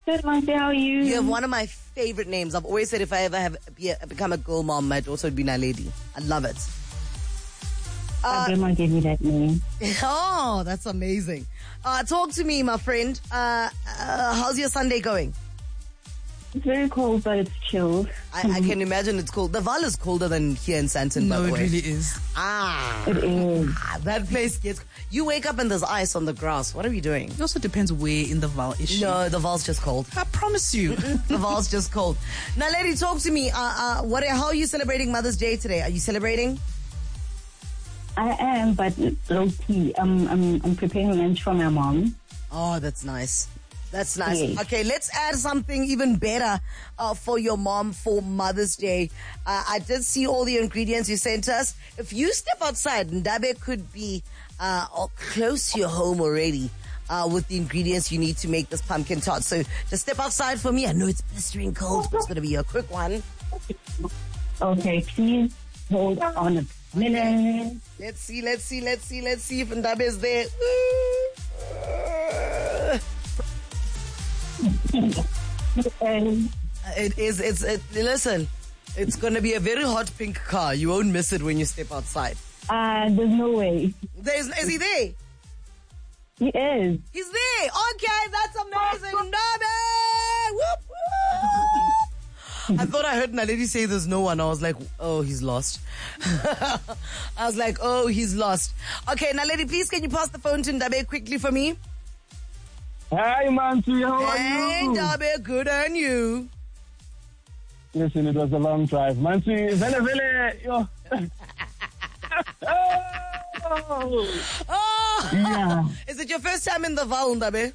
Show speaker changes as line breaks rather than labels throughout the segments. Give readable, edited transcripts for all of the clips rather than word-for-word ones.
Good, Monty. How are you?
You have one of my favorite names. I've always said if I ever become a girl mom, my daughter would be Naledi. I love it.
My grandma gave me that name.
Oh, that's amazing. Talk to me, my friend. How's your Sunday going?
It's very cold, but it's chilled.
I can imagine it's cold. The Val is colder than here in Sandton, by the way.
No, it really is.
It is.
That place gets... You wake up and there's ice on the grass. What are you doing?
It also depends where in the Val is she.
No, the Val's just cold.
I promise you.
The Val's just cold. Now, lady, talk to me. How are you celebrating Mother's Day today? Are you celebrating?
I am, but low key. I'm preparing lunch for my mom.
Oh, that's nice. That's nice.
Yes.
Okay, let's add something even better for your mom for Mother's Day. I did see all the ingredients you sent us. If you step outside, Ndabe could be close to your home already with the ingredients you need to make this pumpkin tart. So just step outside for me. I know it's blistering cold, but it's going to be a quick one.
Okay, please hold on a minute.
Let's see if Ndabe is there. Listen, it's going to be a very hot pink car. You won't miss it when you step outside.
There's no way.
Is he there?
He is.
He's there. Okay, that's amazing. Ndabe! Whoop, whoop. I thought I heard Naledi say there's no one. I was like, oh, he's lost. I was like, oh, he's lost. Okay, Naledi, please can you pass the phone to Ndabe quickly for me?
Hi, Mansi, how are
Hey,
you?
Ndabe, good on you.
Listen, it was a long drive. Mansi, vele, yo.
Oh!
Yeah.
Is it your first time in the Val, Ndabe?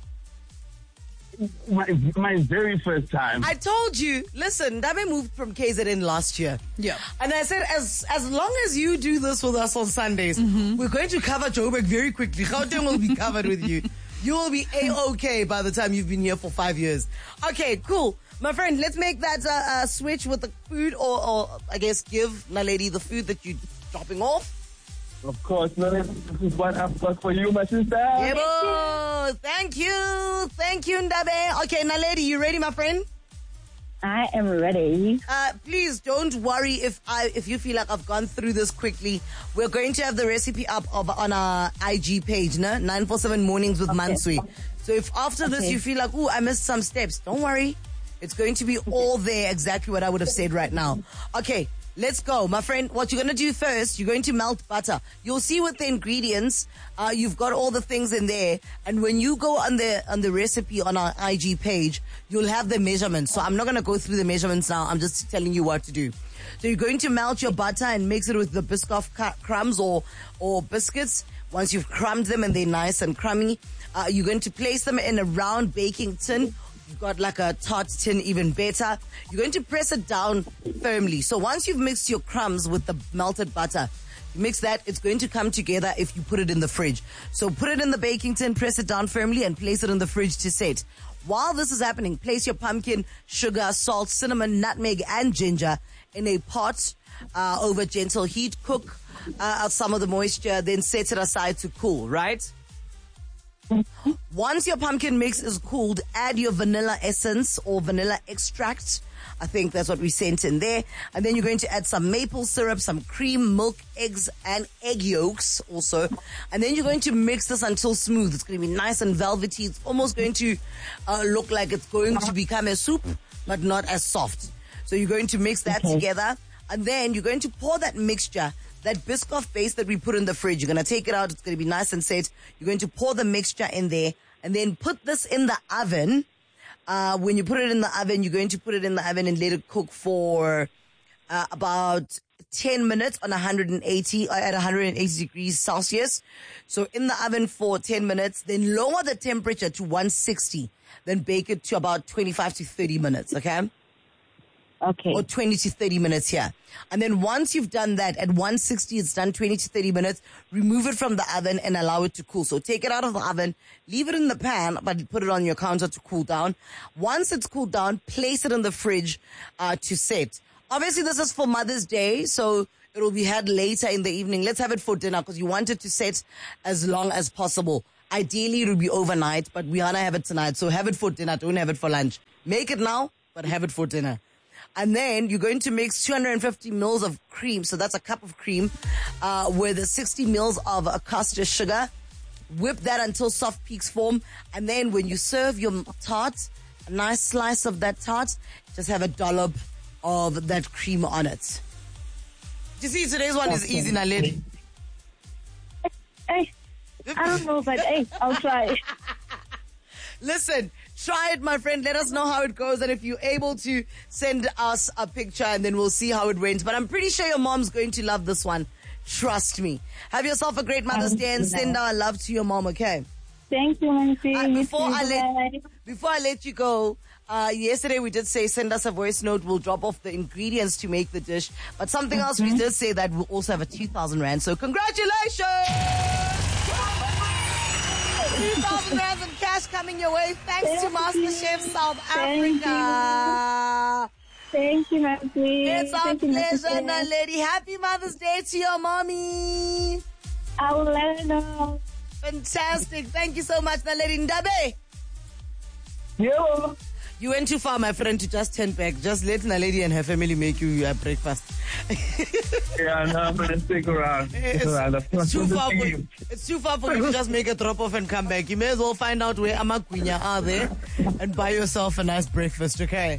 My very first time.
I told you, listen, Ndabe moved from KZN last year.
Yeah.
And I said, as long as you do this with us on Sundays, we're going to cover Joburg very quickly. Gauteng will be covered with you. You will be A-OK by the time you've been here for 5 years. Okay, cool. My friend, let's make that switch with the food or I guess give Naledi the food that you're dropping off.
Of course, no, this is what I've got for you, my sister.
Yeah, thank you. Thank you, Ndabe. Okay, Naledi, you ready, my friend?
I am ready.
Please don't worry if you feel like I've gone through this quickly. We're going to have the recipe up on our IG page, no? 947 Mornings with Mansui. So if after this you feel like, ooh, I missed some steps, don't worry. It's going to be all there, exactly what I would have said right now. Okay, let's go. My friend, what you're going to do first, you're going to melt butter. You'll see with the ingredients, you've got all the things in there. And when you go on the recipe on our IG page, you'll have the measurements. So I'm not going to go through the measurements now. I'm just telling you what to do. So you're going to melt your butter and mix it with the Biscoff crumbs or biscuits. Once you've crumbed them and they're nice and crummy, you're going to place them in a round baking tin. You've got like a tart tin, even better. You're going to press it down firmly. So once you've mixed your crumbs with the melted butter, you mix that, it's going to come together if you put it in the fridge. So put it in the baking tin, press it down firmly, and place it in the fridge to set. While this is happening, place your pumpkin, sugar, salt, cinnamon, nutmeg, and ginger in a pot over gentle heat. Cook out some of the moisture, then set it aside to cool, right? Once your pumpkin mix is cooled, add your vanilla essence or vanilla extract. I think that's what we sent in there. And then you're going to add some maple syrup, some cream, milk, eggs, and egg yolks also. And then you're going to mix this until smooth. It's going to be nice and velvety. It's almost going to look like it's going to become a soup, but not as soft. So you're going to mix that together. And then you're going to pour that mixture, that Biscoff base that we put in the fridge. You're going to take it out. It's going to be nice and set. You're going to pour the mixture in there and then put this in the oven. When you put it in the oven, you're going to put it in the oven and let it cook for about 10 minutes on 180 at 180 degrees Celsius. So in the oven for 10 minutes, then lower the temperature to 160, then bake it to about 25 to 30 minutes, okay?
Okay.
Or 20 to 30 minutes here. And then once you've done that, at 160, it's done 20 to 30 minutes, remove it from the oven and allow it to cool. So take it out of the oven, leave it in the pan, but put it on your counter to cool down. Once it's cooled down, place it in the fridge to set. Obviously, this is for Mother's Day, so it will be had later in the evening. Let's have it for dinner because you want it to set as long as possible. Ideally, it would be overnight, but we wanna have it tonight. So have it for dinner. Don't have it for lunch. Make it now, but have it for dinner. And then you're going to mix 250 mils of cream. So that's a cup of cream with 60 mils of caster sugar. Whip that until soft peaks form. And then when you serve your tart, a nice slice of that tart, just have a dollop of that cream on it. You see, today's one is easy, Naledi.
Hey, I don't know, but hey, I'll try.
Listen, try it, my friend. Let us know how it goes. And if you're able to send us a picture and then we'll see how it went. But I'm pretty sure your mom's going to love this one. Trust me. Have yourself a great Mother's Day and send our love to your mom, okay?
Thank you, Nancy.
Before I let you go, yesterday we did say send us a voice note. We'll drop off the ingredients to make the dish. But something else we did say that we'll also have a 2,000 Rand. So congratulations! 2,000 Rand in cash coming your way thanks to MasterChef South Africa.
Thank you, Nancy.
It's our pleasure, Naledi. Happy Mother's Day to your mommy.
I will let her know.
Fantastic. Thank you so much, Naledi. Ndabe.
Yo.
You went too far, my friend, to just turn back. Just let Naledi and her family make you your breakfast.
Yeah, no, I'm going to stick around.
It's too far for you to just make a drop off and come back. You may as well find out where Amakwinya are there and buy yourself a nice breakfast, okay?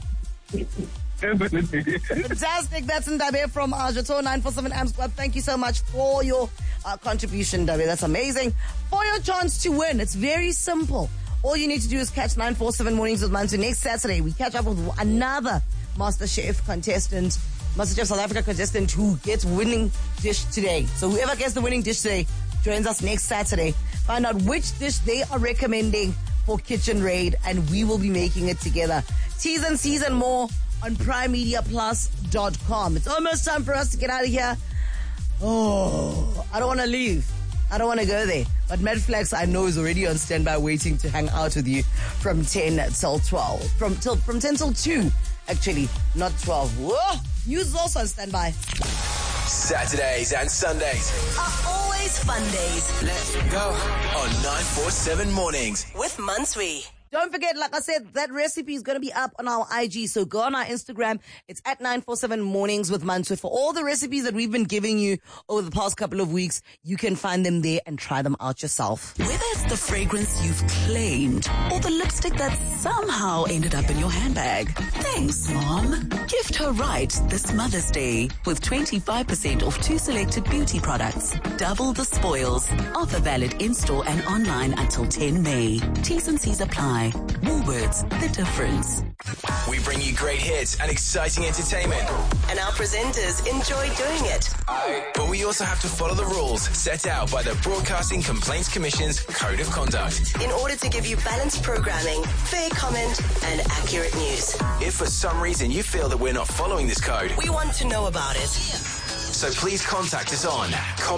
Fantastic. That's Ndabe from Jato 947 Amps Club. Thank you so much for your contribution, Ndabe. That's amazing. For your chance to win, it's very simple. All you need to do is catch 947 Mornings with Mansu. Next Saturday, we catch up with another MasterChef contestant, MasterChef South Africa contestant who gets winning dish today. So whoever gets the winning dish today joins us next Saturday. Find out which dish they are recommending for Kitchen Raid, and we will be making it together. T's and C's and more on PrimeMediaPlus.com. It's almost time for us to get out of here. Oh, I don't want to leave. I don't want to go there. But Matt Flax, I know, is already on standby waiting to hang out with you from 10 till 12. From 10 till 2, actually, not 12. Whoa! News is also on standby.
Saturdays and Sundays
are always fun days.
Let's go on 947 Mornings
with Mansui.
Don't forget, like I said, that recipe is going to be up on our IG. So go on our Instagram. It's at 947 Mornings with Mansui. For all the recipes that we've been giving you over the past couple of weeks, you can find them there and try them out yourself.
Whether it's the fragrance you've claimed or the lipstick that somehow ended up in your handbag. Thanks, Mom. Gift her right this Mother's Day with 25% off 2 selected beauty products. Double the spoils. Offer valid in-store and online until 10 May. T's and C's apply. Woolworths, the difference.
We bring you great hits and exciting entertainment.
And our presenters enjoy doing it.
But we also have to follow the rules set out by the Broadcasting Complaints Commission's Code of Conduct.
In order to give you balanced programming, fair comment, and accurate news.
If for some reason you feel that we're not following this code,
we want to know about it.
So please contact us on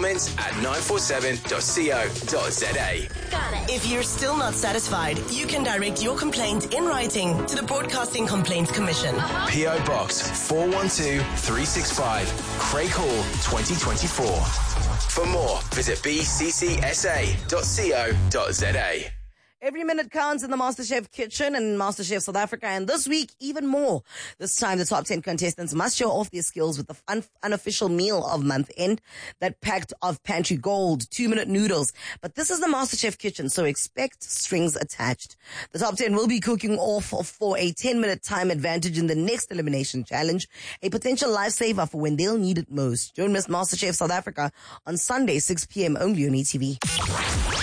comments@947.co.za.
If you're still not satisfied, you can direct your complaint in writing to the Broadcasting Complaints Commission.
P.O. Box 412365, Craig Hall, 2024. For more, visit bccsa.co.za.
Every minute counts in the MasterChef kitchen and MasterChef South Africa. And this week, even more. This time, the top 10 contestants must show off their skills with the unofficial meal of month end, that packed of pantry gold, 2-minute noodles. But this is the MasterChef kitchen, so expect strings attached. The top 10 will be cooking off for a 10-minute time advantage in the next elimination challenge, a potential lifesaver for when they'll need it most. Don't miss MasterChef South Africa on Sunday, 6 p.m. only on ETV.